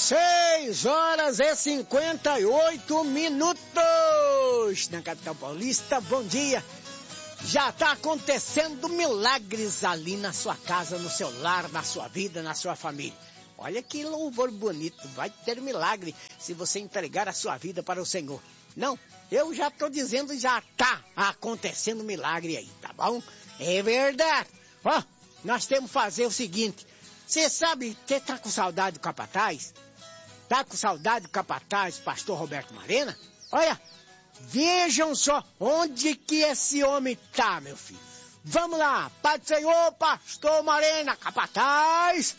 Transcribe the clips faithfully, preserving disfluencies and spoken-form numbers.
Seis horas e cinquenta e oito minutos na capital paulista. Bom dia. Já está acontecendo milagres ali na sua casa, no seu lar, na sua vida, na sua família. Olha que louvor bonito. Vai ter milagre se você entregar a sua vida para o Senhor. Não, eu já estou dizendo, já está acontecendo milagre aí, tá bom? É verdade. Ó, nós temos que fazer o seguinte. Você sabe, você tá com saudade do capataz? Tá com saudade do capataz, pastor Roberto Marena? Olha, vejam só onde que esse homem tá, meu filho. Vamos lá, Pai do Senhor, pastor Marena, capataz.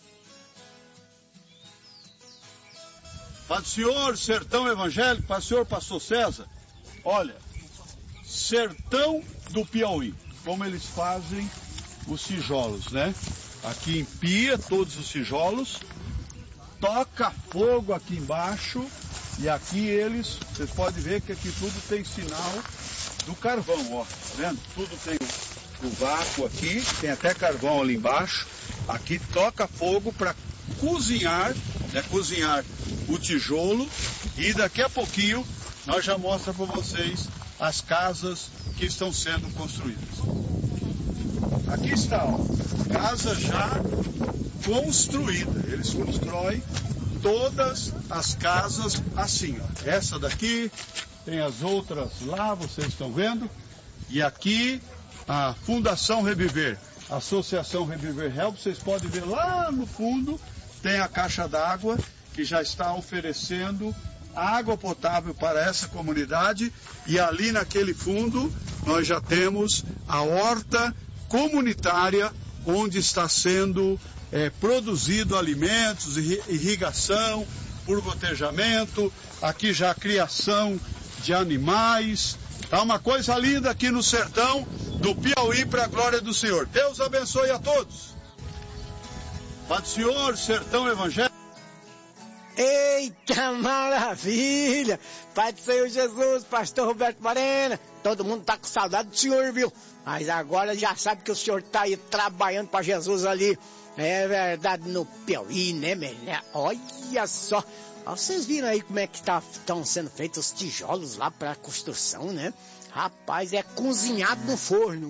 Pai do Senhor, sertão evangélico, Pai do Senhor, pastor César. Olha, sertão do Piauí, como eles fazem os tijolos, né? Aqui empia todos os tijolos, toca fogo aqui embaixo e aqui eles, vocês podem ver que aqui tudo tem sinal do carvão, ó, tá vendo? Tudo tem o, o vácuo aqui, tem até carvão ali embaixo. Aqui toca fogo para cozinhar, né, cozinhar o tijolo e daqui a pouquinho nós já mostramos para vocês as casas que estão sendo construídas. Aqui está, ó, casa já construída. Eles constroem todas as casas assim, ó. Essa daqui, tem as outras lá, vocês estão vendo. E aqui a Fundação Reviver, Associação Reviver Help, vocês podem ver lá no fundo, tem a caixa d'água que já está oferecendo água potável para essa comunidade. E ali naquele fundo nós já temos a horta comunitária, onde está sendo é, produzido alimentos, irrigação, por gotejamento, aqui já a criação de animais. Tá uma coisa linda aqui no sertão do Piauí, para a glória do Senhor. Deus abençoe a todos. Pai do Senhor, sertão evangélico. Eita, maravilha! Pai do Senhor Jesus, pastor Roberto Marena, todo mundo tá com saudade do senhor, viu? Mas agora já sabe que o senhor tá aí trabalhando para Jesus ali, é verdade, no Piauí, né, menina? Olha só, ó, vocês viram aí como é que estão tá, sendo feitos os tijolos lá para construção, né? Rapaz, é cozinhado no forno.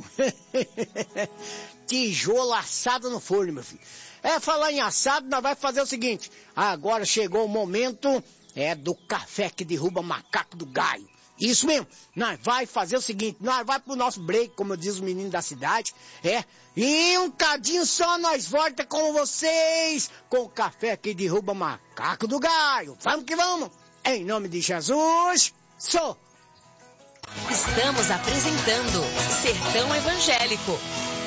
Tijolo assado no forno, meu filho. É, falar em assado, nós vamos fazer o seguinte. Agora chegou o momento é do café que derruba macaco do galho. Isso mesmo, nós vai fazer o seguinte, nós vai pro nosso break, como diz o menino da cidade, é, e um cadinho só nós volta com vocês, com o café que derruba macaco do galho. Vamos que vamos, em nome de Jesus, sou. Estamos apresentando Sertão Evangélico.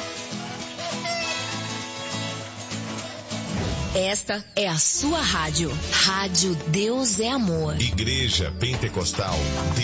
Esta é a sua rádio. Rádio Deus é Amor. Igreja Pentecostal